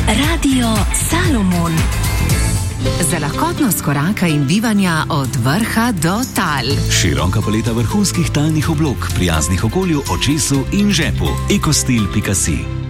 Radio Salomon. Za lahkotnost koraka in bivanja od vrha do tal. Široka paleta vrhunskih talnih oblog, prijaznih okolju, očesu in žepu. Ekostil.si